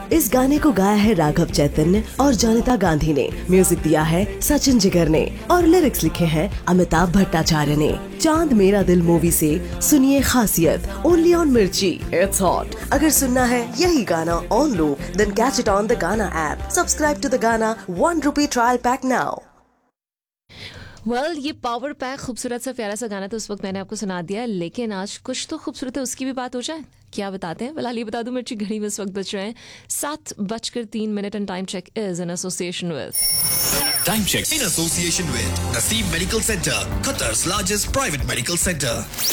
इस गाने को गाया है राघव चैतन्य और जनिता गांधी ने, म्यूजिक दिया है सचिन जिगर ने और लिरिक्स लिखे हैं अमिताभ भट्टाचार्य ने। चांद मेरा दिल मूवी से सुनिए खासियत, ओनली ऑन मिर्ची, इट्स हॉट। अगर सुनना है यही गाना on loop, then catch it on the गाना ऐप। सब्सक्राइब टू द गाना ₹1 ट्रायल पैक नाउ। ये पावर पैक खूबसूरत सा प्यारा सा गाना तो उस वक्त मैंने आपको सुना दिया, लेकिन आज कुछ तो खूबसूरत है उसकी भी बात हो जाए। क्या बताते हैं? फिलहाल ये बता दूं, मिर्ची घड़ी में इस वक्त बज रहे हैं 7:03 and time check is in association with Time check in association with Naseem Medical Center, Qatar's largest private medical center.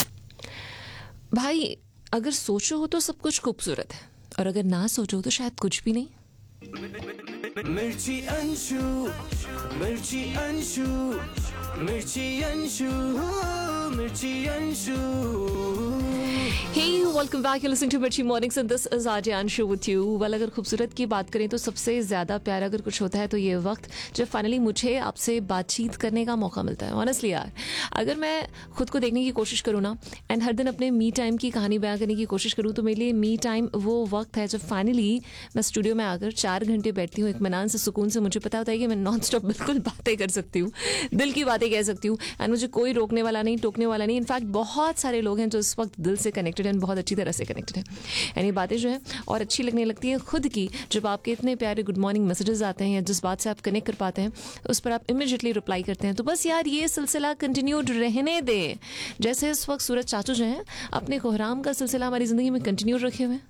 भाई, अगर सोचो हो तो सब कुछ खूबसूरत है, और अगर ना सोचो तो शायद कुछ भी नहीं। मिर्ची अंशु, मिर्ची अंशु, मिर्ची अंशु, मिर्ची Anshu. Hey, welcome back. You're listening to Mirchi Mornings and this is RJ Anshu with you. Well, अगर खूबसूरत की बात करें तो सबसे ज़्यादा प्यारा अगर कुछ होता है तो ये वक्त जब फाइनली मुझे आपसे बातचीत करने का मौका मिलता है। ऑनेस्टली यार, अगर मैं खुद को देखने की कोशिश करूँ ना, एंड हर दिन अपने मी टाइम की कहानी बयां करने की कोशिश करूँ, तो मेरे लिए मी टाइम वो वक्त है जब फाइनली मैं स्टूडियो में आकर 4 घंटे बैठती हूँ इत्मीनान से, सुकून से। मुझे पता होता है कि मैं नॉन स्टॉप बिल्कुल बातें कर सकती हूँ, दिल की बातें कह सकती हूँ, एंड मुझे कोई रोकने वाला नहीं, टोकने वाला नहीं। इनफैक्ट बहुत सारे लोग हैं जो इस वक्त दिल से कनेक्टेड हैं, बहुत अच्छी तरह से कनेक्टेड है। यानी बातें जो है और अच्छी लगने लगती हैं खुद की जब आपके इतने प्यारे गुड मॉर्निंग मैसेजेस आते हैं, या जिस बात से आप कनेक्ट कर पाते हैं उस पर आप इमीडिएटली रिप्लाई करते हैं। तो बस यार, ये सिलसिला कंटिन्यूड रहने दे, जैसे इस वक्त सूरज चाचू जो हैं अपने कोहराम का सिलसिला हमारी जिंदगी में कंटिन्यू रखे हुए।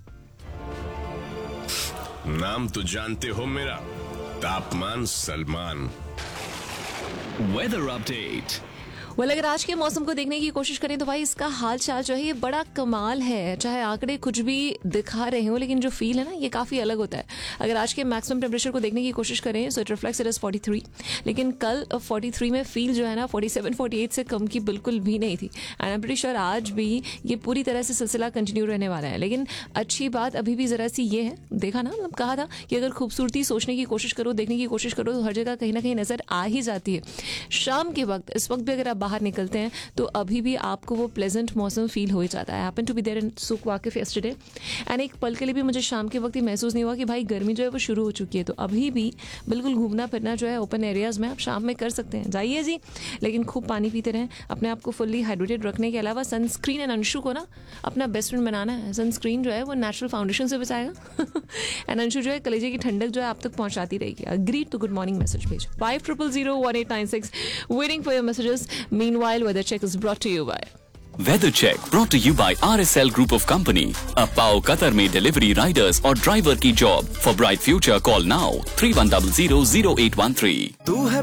नाम तो जानते हो मेरा, तापमान सलमान। Weather update. अगर आज के मौसम को देखने की कोशिश करें तो भाई इसका हाल चाल जो है ये बड़ा कमाल है। चाहे आंकड़े कुछ भी दिखा रहे हो, लेकिन जो फील है ना ये काफ़ी अलग होता है। अगर आज के मैक्सिमम टेम्परेचर को देखने की कोशिश करें so it reflects it is 43, लेकिन कल 43 में फील जो है ना 47-48 से कम की बिल्कुल भी नहीं थी। And I am pretty sure आज भी ये पूरी तरह से सिलसिला कंटिन्यू रहने वाला है। लेकिन अच्छी बात अभी भी ज़रा सी ये है, देखा ना, मतलब कहा था कि अगर खूबसूरती सोचने की कोशिश करो, देखने की कोशिश करो, तो हर जगह कहीं ना कहीं नज़र आ ही जाती है। शाम के वक्त, इस वक्त भी अगर आप बाहर निकलते हैं तो अभी भी आपको वो प्लेजेंट मौसम फील हो ही जाता है। Happen to be there in सूक वाकिफ यस्टरडे, एंड एक पल के लिए भी मुझे शाम के वक्त ही महसूस नहीं हुआ कि भाई गर्मी जो है वो शुरू हो चुकी है। तो अभी भी बिल्कुल घूमना फिरना जो है ओपन एरियाज में आप शाम में कर सकते हैं, जाइए जी, लेकिन खूब पानी पीते रहें, अपने आप को फुल्ली हाइड्रेटेड रखने के अलावा सनस्क्रीन एंड अंशु को ना अपना बेस्ट फ्रेंड बनाना है। सनस्क्रीन जो है वो नेचुरल फाउंडेशन से बचाएगा एंड अंशु जो है कलेजे की ठंडक जो है आप तक पहुंचाती रहेगी। अग्रीड तो गुड मॉर्निंग मैसेज भेज 50001896 waiting for your messages. Meanwhile weather check is brought to you by Weather check brought to you by RSL Group of Company. अब पाओ कतर में डिलीवरी, राइडर्स और ड्राइवर की job. For bright future call now 31000813। तू है